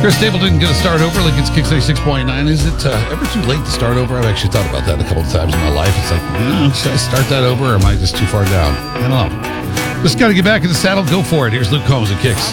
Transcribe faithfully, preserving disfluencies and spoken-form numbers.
Chris Stapleton going to start over. Lincoln's Kicks eighty-six point nine. Is it uh, ever too late to start over? I've actually thought about that a couple of times in my life. It's like, mm, should I start that over or am I just too far down? I don't know. Just got to get back in the saddle. Go for it. Here's Luke Combs and Kicks.